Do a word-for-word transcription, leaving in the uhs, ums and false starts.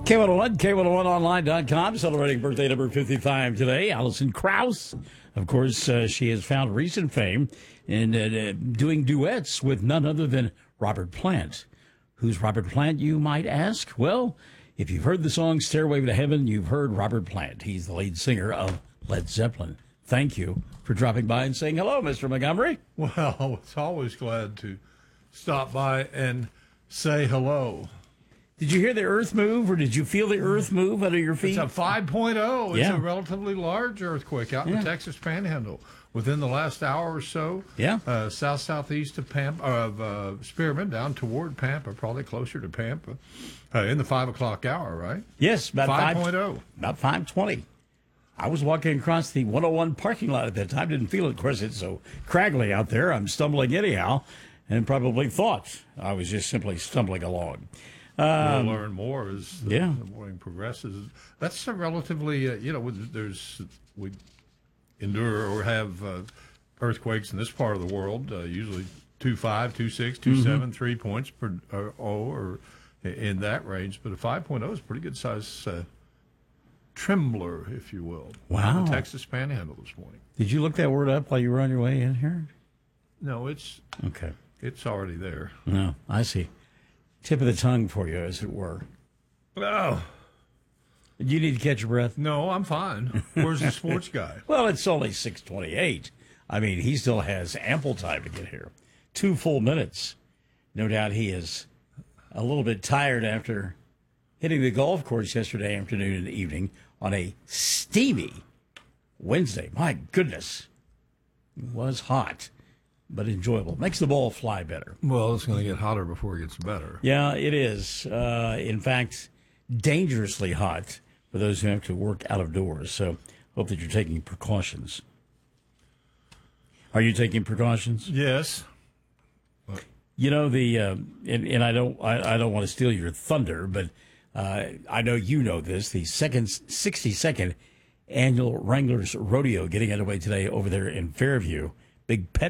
K one oh one, K one oh one online dot com, celebrating birthday number fifty-five today. Alison Krauss, of course, uh, she has found recent fame in uh, doing duets with none other than Robert Plant. Who's Robert Plant, you might ask? Well, if you've heard the song Stairway to Heaven, you've heard Robert Plant. He's the lead singer of Led Zeppelin. Thank you for dropping by and saying hello, Mister Montgomery. Well, it's always glad to stop by and say hello. Did you hear the earth move, or did you feel the earth move under your feet? It's a five point oh. It's Yeah. a relatively large earthquake out in Yeah. the Texas Panhandle. Within the last hour or so, Yeah. uh, south-southeast of Pampa, of uh, Spearman, down toward Pampa, probably closer to Pampa, uh, in the five o'clock hour, right? Yes, about five five point oh. About five twenty. I was walking across the one oh one parking lot at that time. Didn't feel it. Of course, it's so craggly out there. I'm stumbling anyhow, and probably thought I was just simply stumbling along. Um, We'll learn more as the, yeah. the morning progresses. That's a relatively, uh, you know, there's we endure or have uh, earthquakes in this part of the world, uh, usually two five, two six, two Mm-hmm. seven, three points per or, or in that range. But a five point oh is a pretty good size uh, trembler, if you will. Wow. The Texas Panhandle this morning. Did you look that word up while you were on your way in here? No, it's Okay. it's already there. No, I see. Tip of the tongue for you, as it were. Oh. You need to catch your breath? No, I'm fine. Where's the sports guy? Well, it's only six twenty-eight. I mean, he still has ample time to get here. Two full minutes. No doubt he is a little bit tired after hitting the golf course yesterday afternoon and evening on a steamy Wednesday. My goodness. It was hot, but enjoyable. Makes the ball fly better. Well, it's going to get hotter before it gets better. Yeah, it is. Uh, in fact, dangerously hot for those who have to work out of doors. So hope that you're taking precautions. Are you taking precautions? Yes. You know the, uh, and, and I don't, I, I don't want to steal your thunder, but uh, I know you know this. The second, sixty-second annual Wranglers Rodeo getting underway today over there in Fairview. Big pet